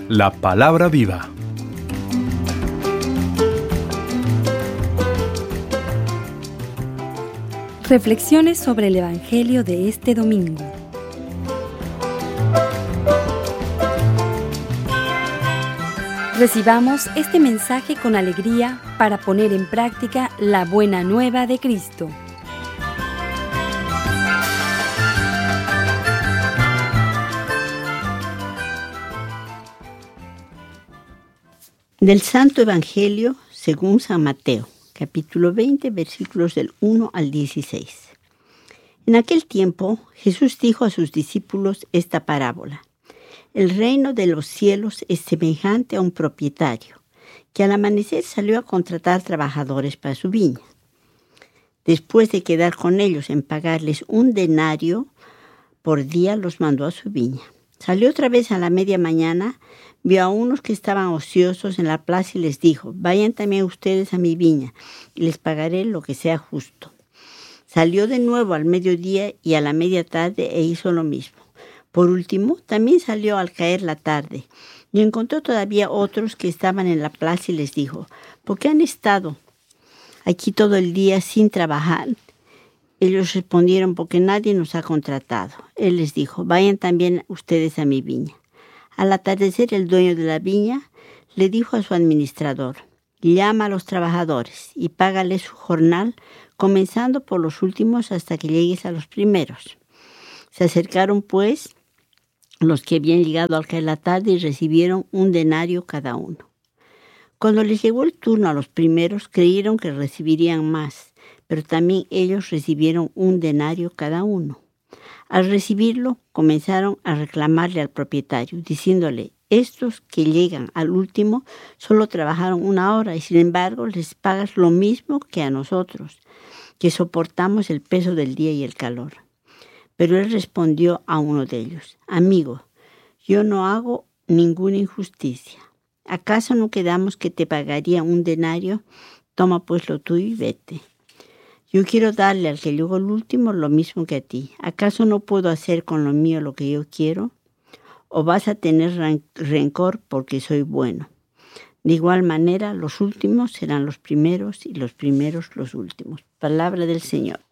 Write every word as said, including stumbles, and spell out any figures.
La palabra viva. Reflexiones sobre el Evangelio de este domingo. Recibamos este mensaje con alegría para poner en práctica la buena nueva de Cristo. Del Santo Evangelio según San Mateo, capítulo veinte, versículos del uno al dieciséis. En aquel tiempo, Jesús dijo a sus discípulos esta parábola. El reino de los cielos es semejante a un propietario, que al amanecer salió a contratar trabajadores para su viña. Después de quedar con ellos en pagarles un denario por día, los mandó a su viña. Salió otra vez a la media mañana, vio a unos que estaban ociosos en la plaza y les dijo, vayan también ustedes a mi viña y les pagaré lo que sea justo. Salió de nuevo al mediodía y a la media tarde e hizo lo mismo. Por último, también salió al caer la tarde y encontró todavía otros que estaban en la plaza y les dijo, ¿por qué han estado aquí todo el día sin trabajar? Ellos respondieron, porque nadie nos ha contratado. Él les dijo, vayan también ustedes a mi viña. Al atardecer, el dueño de la viña le dijo a su administrador, llama a los trabajadores y págales su jornal, comenzando por los últimos hasta que llegues a los primeros. Se acercaron, pues, los que habían llegado al caer la tarde y recibieron un denario cada uno. Cuando les llegó el turno a los primeros, creyeron que recibirían más, pero también ellos recibieron un denario cada uno. Al recibirlo, comenzaron a reclamarle al propietario, diciéndole, estos que llegan al último solo trabajaron una hora y sin embargo les pagas lo mismo que a nosotros, que soportamos el peso del día y el calor. Pero él respondió a uno de ellos, amigo, yo no hago ninguna injusticia. ¿Acaso no quedamos que te pagaría un denario? Toma pues lo tuyo y vete. Yo quiero darle al que llegó el último lo mismo que a ti. ¿Acaso no puedo hacer con lo mío lo que yo quiero? ¿O vas a tener rencor porque soy bueno? De igual manera, los últimos serán los primeros y los primeros los últimos. Palabra del Señor.